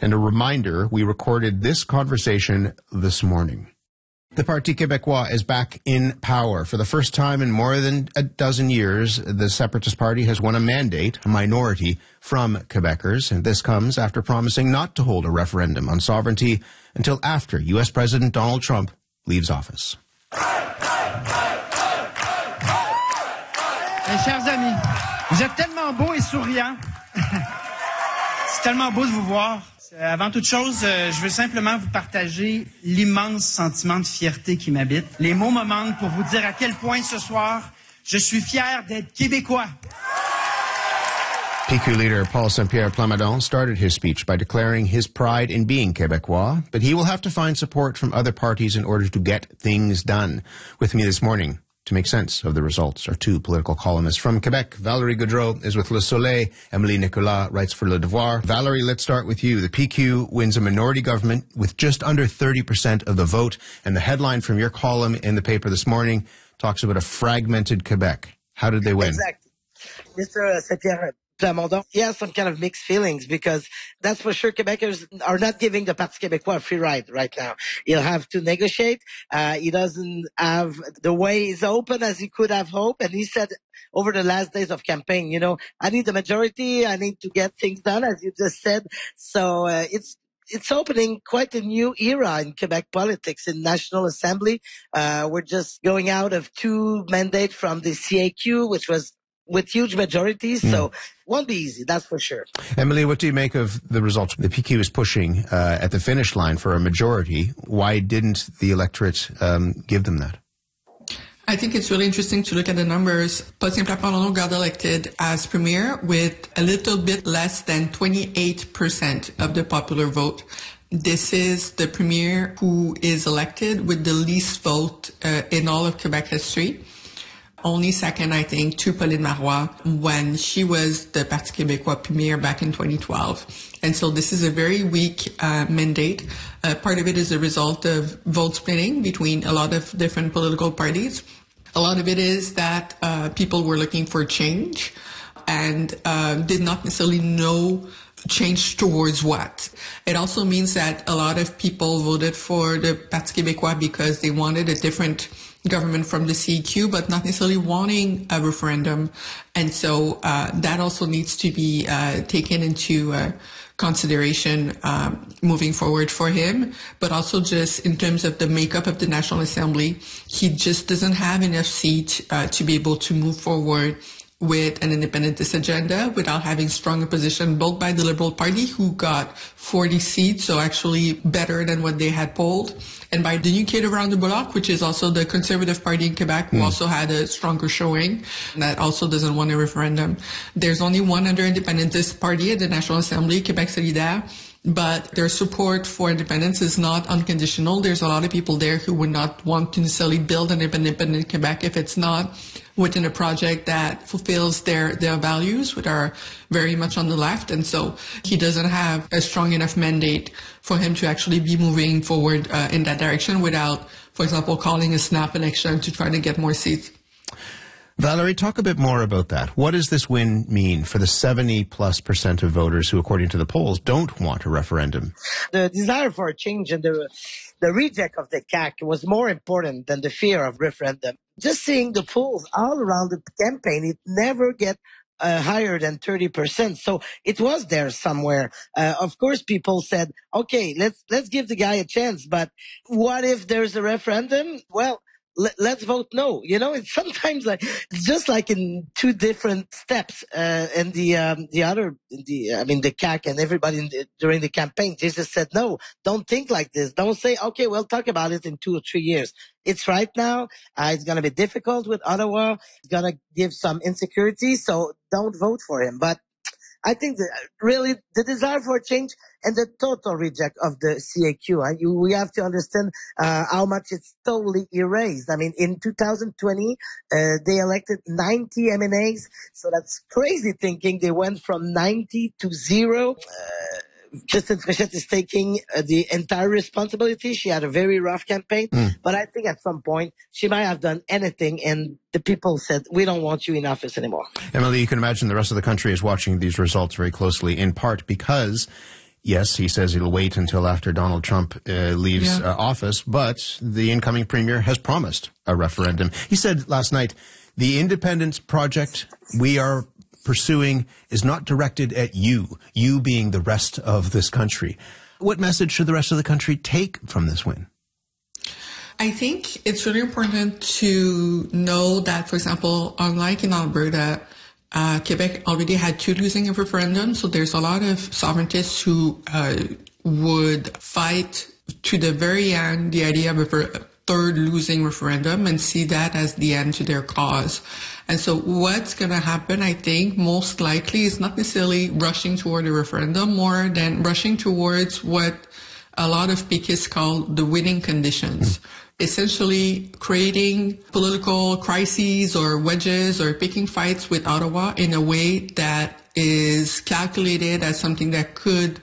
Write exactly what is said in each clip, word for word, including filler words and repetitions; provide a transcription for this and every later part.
And a reminder, we recorded this conversation this morning. The Parti Québécois is back in power. For the first time in more than a dozen years, the Separatist Party has won a mandate, a minority, from Quebecers, and this comes after promising not to hold a referendum on sovereignty until after U S President Donald Trump leaves office. Mes chers amis, vous êtes tellement beaux et souriants. C'est tellement beau de vous voir. Avant toute chose, je veux simplement vous partager l'immense sentiment de fierté qui m'habite. Les mots me manquent pour vous dire à quel point ce soir, je suis fier d'être Québécois. P Q leader Paul Saint-Pierre Plamondon started his speech by declaring his pride in being Québécois, but he will have to find support from other parties in order to get things done. With me this morning to make sense of the results are two political columnists from Quebec. Valérie Gaudreault is with Le Soleil. Emily Nicolas writes for Le Devoir. Valérie, let's start with you. The P Q wins a minority government with just under thirty percent of the vote, and the headline from your column in the paper this morning talks about a fragmented Quebec. How did they win? Exactly. Mister Saint-Pierre Plamondon, he has some kind of mixed feelings because that's for sure Quebecers are not giving the Parti Québécois a free ride right now. He'll have to negotiate. Uh, he doesn't have the way is open as he could have hoped. And he said over the last days of campaign, you know, I need the majority. I need to get things done, as you just said. So uh, it's It's opening quite a new era in Quebec politics, in National Assembly. Uh, we're just going out of two mandates from the C A Q, which was with huge majorities, mm. so won't be easy, that's for sure. Emily, what do you make of the results? The P Q is pushing uh, at the finish line for a majority. Why didn't the electorate um, give them that? I think it's really interesting to look at the numbers. Paul Saint-Pierre Plamondon got elected as premier with a little bit less than twenty-eight percent of the popular vote. This is the premier who is elected with the least vote uh, in all of Quebec history. Only second, I think, to Pauline Marois when she was the Parti Québécois premier back in twenty twelve. And so this is a very weak uh, mandate. Uh, part of it is a result of vote splitting between a lot of different political parties. A lot of it is that uh, people were looking for change and uh, did not necessarily know change towards what. It also means that a lot of people voted for the Parti Québécois because they wanted a different government from the C E Q, but not necessarily wanting a referendum. And so uh, that also needs to be uh, taken into uh, consideration um, moving forward for him. But also just in terms of the makeup of the National Assembly, he just doesn't have enough seats uh, to be able to move forward with an independentist agenda without having strong opposition, both by the Liberal Party, who got forty seats, so actually better than what they had polled, and by the New Kid around the block, which is also the Conservative Party in Quebec, who mm. also had a stronger showing, that also doesn't want a referendum. There's only one other independentist party at the National Assembly, Québec Solidaire, but their support for independence is not unconditional. There's a lot of people there who would not want to necessarily build an independent Quebec if it's not within a project that fulfills their, their values, which are very much on the left. And so he doesn't have a strong enough mandate for him to actually be moving forward uh, in that direction without, for example, calling a snap election to try to get more seats. Valérie, talk a bit more about that. What does this win mean for the seventy plus percent of voters who, according to the polls, don't want a referendum? The desire for a change and the, the reject of the C A Q was more important than the fear of referendum. Just seeing the polls all around the campaign, it never get uh, higher than thirty percent. So it was there somewhere. Uh, of course, people said, okay, let's, let's give the guy a chance. But what if there's a referendum? Well, let's vote no. You know, it's sometimes like, it's just like in two different steps. Uh, and the, um, the other, the, I mean, the C A Q and everybody in the, during the campaign, Jesus said, no, don't think like this. Don't say, okay, we'll talk about it in two or three years. It's right now. Uh, it's going to be difficult with Ottawa. It's going to give some insecurity. So don't vote for him. But I think that really the desire for change and the total reject of the C A Q. Uh, you, we have to understand uh, how much it's totally erased. I mean, in two thousand twenty, uh, they elected ninety M N As. So that's crazy thinking. They went from ninety to zero. Uh, Christine Fréchette is taking uh, the entire responsibility. She had a very rough campaign, mm. but I think at some point she might have done anything, and the people said, we don't want you in office anymore. Emily, you can imagine the rest of the country is watching these results very closely, in part because Yes, he says he'll wait until after Donald Trump uh, leaves Yeah. uh, office, but the incoming premier has promised a referendum. He said last night, the independence project we are pursuing is not directed at you, you being the rest of this country. What message should the rest of the country take from this win? I think it's really important to know that, for example, unlike in Alberta, uh, Quebec already had two losing referendums, so there's a lot of sovereigntists who uh, would fight to the very end the idea of a third losing referendum and see that as the end to their cause. And so what's going to happen, I think, most likely is not necessarily rushing toward a referendum more than rushing towards what a lot of piquists call the winning conditions. Mm. Essentially creating political crises or wedges or picking fights with Ottawa in a way that is calculated as something that could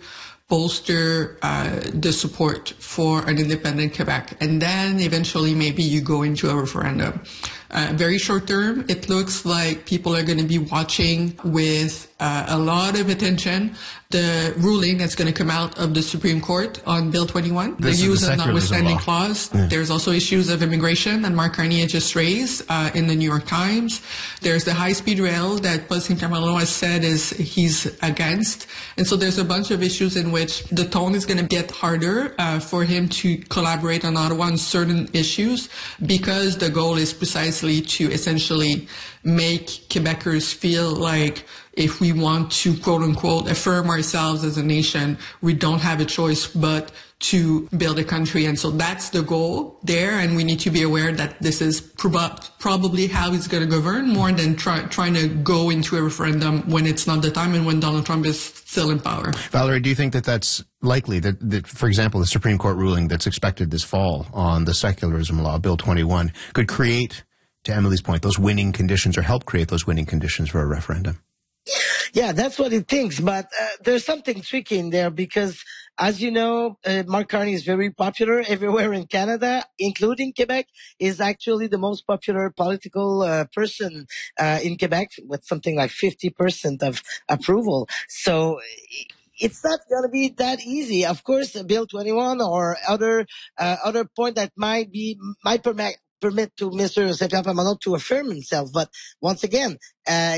bolster uh, the support for an independent Quebec. And then eventually maybe you go into a referendum. Uh, very short term, it looks like people are going to be watching with uh, a lot of attention the ruling that's going to come out of the Supreme Court on Bill twenty-one, this the use the of notwithstanding law. clause. Yeah. There's also issues of immigration that Mark Carney just raised uh, in the New York Times. There's the high-speed rail that Paul Saint-Pierre has said is he's against. And so there's a bunch of issues in which the tone is going to get harder uh, for him to collaborate on Ottawa on certain issues because the goal is precisely to essentially make Quebecers feel like if we want to, quote unquote, affirm ourselves as a nation, we don't have a choice but to build a country. And so that's the goal there. And we need to be aware that this is prob- probably how he's going to govern more than try- trying to go into a referendum when it's not the time and when Donald Trump is still in power. Valerie, do you think that that's likely that, that, for example, the Supreme Court ruling that's expected this fall on the secularism law, Bill twenty-one, could create, to Emily's point, those winning conditions or help create those winning conditions for a referendum? Yeah, that's what he thinks. But uh, there's something tricky in there because, as you know, uh, Mark Carney is very popular everywhere in Canada, including Quebec. Is actually the most popular political uh, person uh, in Quebec with something like fifty percent of approval. So it's not going to be that easy. Of course, Bill twenty-one or other uh, other point that might be might permit permit to Mister Saint-Pierre Plamondon to affirm himself. But once again, uh,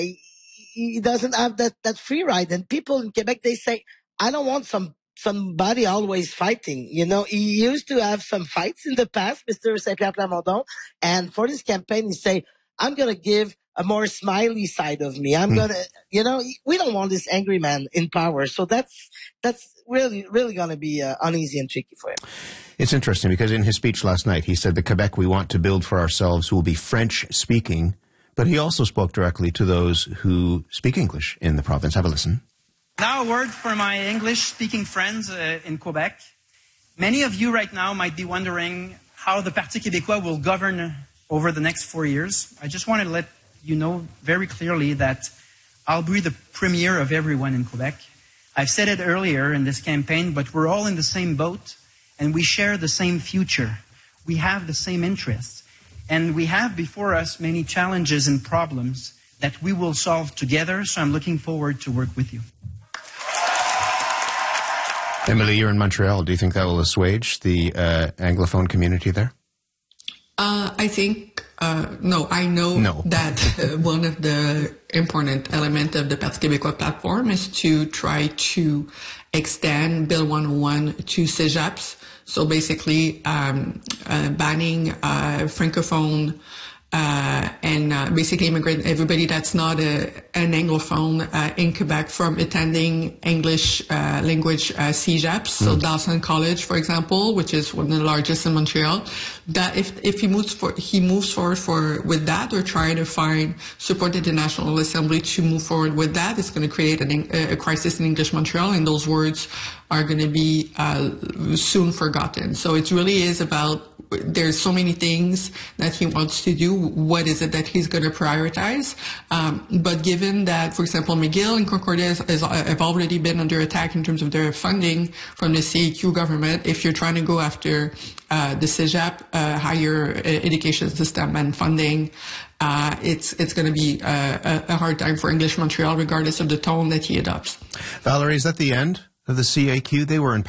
he doesn't have that, that free ride. And people in Quebec, they say, I don't want some somebody always fighting. You know, he used to have some fights in the past, Mister Saint-Pierre Plamondon. And for this campaign, he say, I'm going to give a more smiley side of me. I'm mm. going to, you know, we don't want this angry man in power. So that's, that's really, really going to be uh, uneasy and tricky for him. It's interesting because in his speech last night, he said the Quebec we want to build for ourselves will be French speaking. But he also spoke directly to those who speak English in the province. Have a listen. Now a word for my English-speaking friends uh, in Quebec. Many of you right now might be wondering how the Parti Québécois will govern over the next four years. I just wanted to let you know very clearly that I'll be the premier of everyone in Quebec. I've said it earlier in this campaign, but we're all in the same boat, and we share the same future. We have the same interests. And we have before us many challenges and problems that we will solve together, so I'm looking forward to work with you. Emily, you're in Montreal. Do you think that will assuage the uh, Anglophone community there? Uh, I think, uh, no, I know no. that uh, one of the important elements of the Parti Québécois platform is to try to extend Bill one oh one to cégeps. So basically, um, uh, banning uh, francophone uh, and uh, basically immigrant everybody that's not a, an anglophone uh, in Quebec from attending English uh, language uh, cégeps. So mm. Dawson College, for example, which is one of the largest in Montreal. That if if he moves for he moves forward for with that, or trying to find support at the National Assembly to move forward with that, it's going to create an, a crisis in English Montreal, and those words are going to be uh, soon forgotten. So it really is about, there's so many things that he wants to do. What is it that he's going to prioritize? Um, but given that, for example, McGill and Concordia has, has, have already been under attack in terms of their funding from the C E Q government, if you're trying to go after uh, the cégep, uh, higher education system and funding, uh, it's it's going to be a, a hard time for English Montreal, regardless of the tone that he adopts. Valerie, is that the end of the C A Q. They were in